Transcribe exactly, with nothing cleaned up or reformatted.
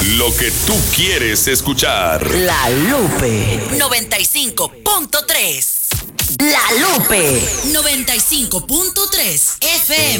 Lo que tú quieres escuchar. La Lupe. noventa y cinco punto tres. La Lupe. noventa y cinco punto tres F M.